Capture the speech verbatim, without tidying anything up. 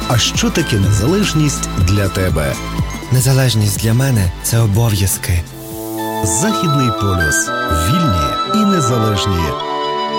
А що таке незалежність для тебе? Незалежність для мене – це обов'язки. Західний полюс. Вільні і незалежні.